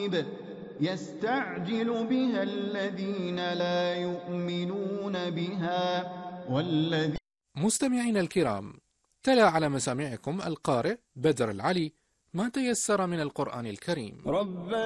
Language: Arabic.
رقيب يستعجل بها الذين لا يؤمنون بها والذين. مستمعين الكرام، تلا على مسامعكم القارئ بدر العلي ما تيسر من القرآن الكريم.